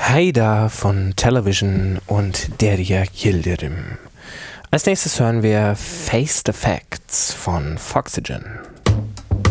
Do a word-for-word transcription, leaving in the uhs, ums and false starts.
Haida von Television und Derya Yildirim. Als nächstes hören wir Face the Facts von Foxygen.